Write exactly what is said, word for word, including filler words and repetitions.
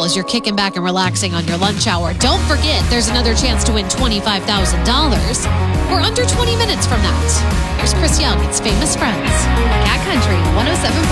as you're kicking back and relaxing on your lunch hour. Don't forget, there's another chance to win twenty-five thousand dollars. We're under twenty minutes from that. Here's Chris Young. It's Famous Friends. Cat Country one oh seven point